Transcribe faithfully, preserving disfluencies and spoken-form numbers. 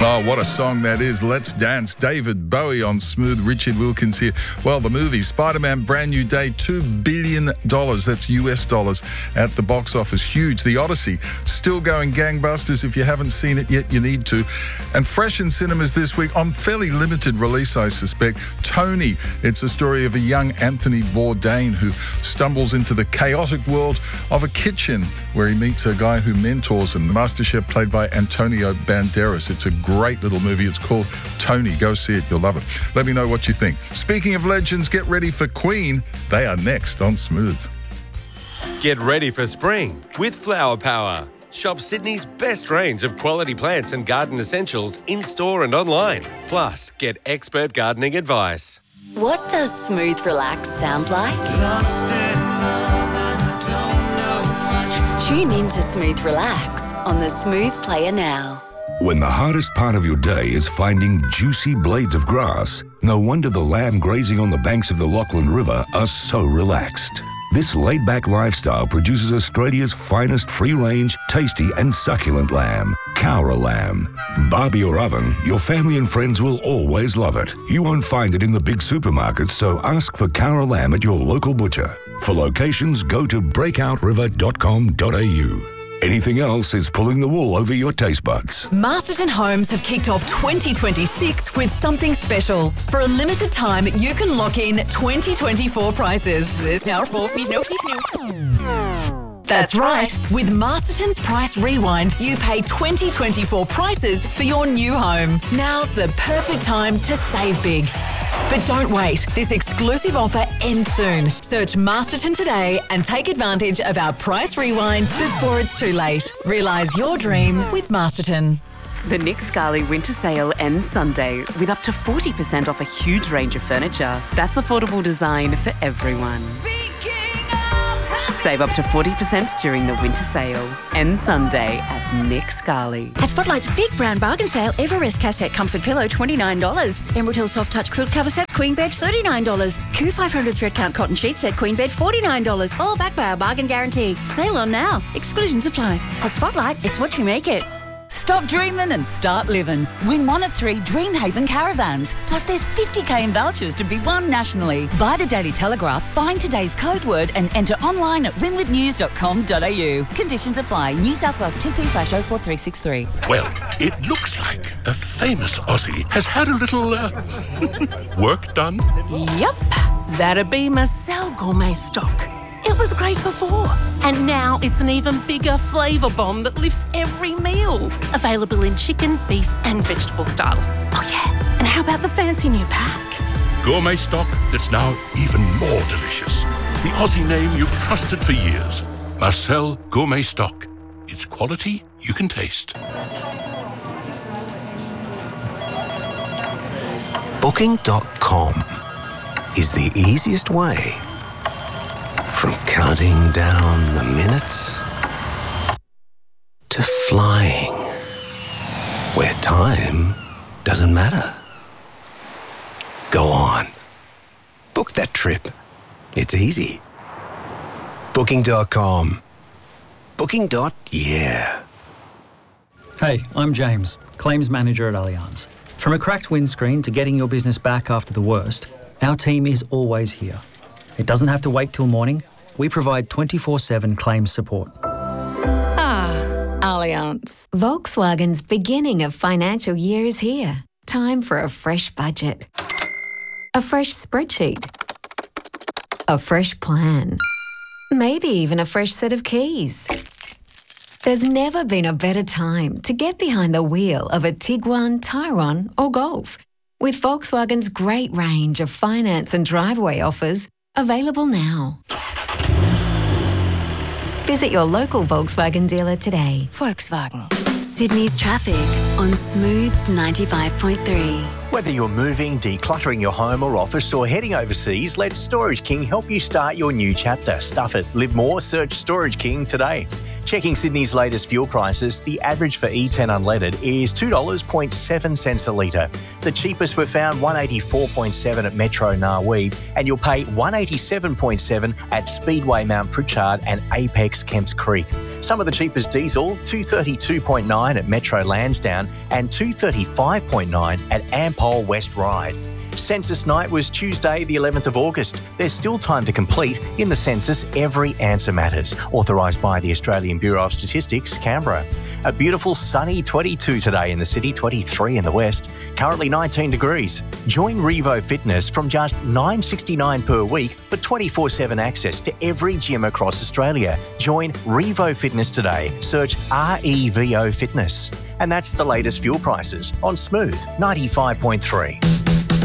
Oh, what a song that is. Let's Dance. David Bowie on Smooth. Richard Wilkins here. Well, the movie Spider-Man Brand New Day, two billion dollars. That's U S dollars at the box office. Huge. The Odyssey still going gangbusters. If you haven't seen it yet, you need to. And fresh in cinemas this week, on fairly limited release, I suspect, Tony. It's the story of a young Anthony Bourdain who stumbles into the chaotic world of a kitchen where he meets a guy who mentors him, the master chef played by Antonio Banderas. It's a great little movie. It's called Tony. Go see it. You'll love it. Let me know what you think. Speaking of legends, get ready for Queen. They are next on Smooth. Get ready for spring with Flower Power. Shop Sydney's best range of quality plants and garden essentials in-store and online. Plus, get expert gardening advice. What does Smooth Relax sound like? Lost in love and I don't know much. Tune in to Smooth Relax on the Smooth Player now. When the hardest part of your day is finding juicy blades of grass, no wonder the lamb grazing on the banks of the Lachlan River are so relaxed. This laid-back lifestyle produces Australia's finest free-range, tasty and succulent lamb, Cowra lamb. Barbie or oven, your family and friends will always love it. You won't find it in the big supermarkets, so ask for Cowra lamb at your local butcher. For locations, go to breakout river dot com dot a u. Anything else is pulling the wool over your taste buds. Masterton Homes have kicked off twenty twenty-six with something special. For a limited time, you can lock in twenty twenty-four prices. That's right. With Masterton's Price Rewind, you pay twenty twenty-four prices for your new home. Now's the perfect time to save big. But don't wait. This exclusive offer ends soon. Search Masterton today and take advantage of our Price Rewind before it's too late. Realise your dream with Masterton. The Nick Scali Winter Sale ends Sunday with up to forty percent off a huge range of furniture. That's affordable design for everyone. Save up to forty percent during the winter sale. End Sunday at Nick Scali. At Spotlight's big brown bargain sale, Everest cassette comfort pillow twenty-nine dollars. Emerald Hill soft touch quilt cover sets queen bed thirty-nine dollars. Q five hundred thread count cotton sheet set queen bed forty-nine dollars. All backed by our bargain guarantee. Sale on now. Exclusions apply. At Spotlight, it's what you make it. Stop dreaming and start living. Win one of three Dreamhaven caravans. Plus there's fifty k in vouchers to be won nationally. Buy the Daily Telegraph, find today's code word and enter online at win with news dot com dot a u. Conditions apply. New South Wales two P slash oh four three six three. Well, it looks like a famous Aussie has had a little uh, work done. Yep, that'd be Marcel Gourmet Stock. It was great before, and now it's an even bigger flavour bomb that lifts every meal. Available in chicken, beef and vegetable styles. Oh yeah, and how about the fancy new pack? Gourmet stock that's now even more delicious. The Aussie name you've trusted for years. Marcel Gourmet Stock. It's quality you can taste. Booking dot com is the easiest way. From counting down the minutes to flying, where time doesn't matter. Go on. Book that trip. It's easy. Booking dot com. Booking. Yeah. Hey, I'm James, Claims Manager at Allianz. From a cracked windscreen to getting your business back after the worst, our team is always here. It doesn't have to wait till morning. We provide twenty-four seven claims support. Ah, Allianz. Volkswagen's beginning of financial year is here. Time for a fresh budget. A fresh spreadsheet. A fresh plan. Maybe even a fresh set of keys. There's never been a better time to get behind the wheel of a Tiguan, Tyrone or Golf. With Volkswagen's great range of finance and driveway offers available now. Visit your local Volkswagen dealer today. Volkswagen. Sydney's traffic on Smooth ninety-five point three. Whether you're moving, decluttering your home or office, or heading overseas, let Storage King help you start your new chapter. Stuff it. Live more. Search Storage King today. Checking Sydney's latest fuel prices, the average for E ten unleaded is two dollars and seven cents a litre. The cheapest we've found, one dollars and eighty-four cents seven at Metro Narweed, and you'll pay one dollars and eighty-seven cents seven at Speedway Mount Pritchard and Apex Kemps Creek. Some of the cheapest diesel, two thirty-two point nine at Metro Lansdowne and two thirty-five point nine at Ampol West Ryde. Census night was Tuesday, the eleventh of August. There's still time to complete. In the census, every answer matters. Authorised by the Australian Bureau of Statistics, Canberra. A beautiful sunny twenty-two today in the city, twenty-three in the west. Currently nineteen degrees. Join Revo Fitness from just nine dollars sixty-nine per week for twenty-four seven access to every gym across Australia. Join Revo Fitness today. Search R E V O Fitness. And that's the latest fuel prices on Smooth ninety-five point three.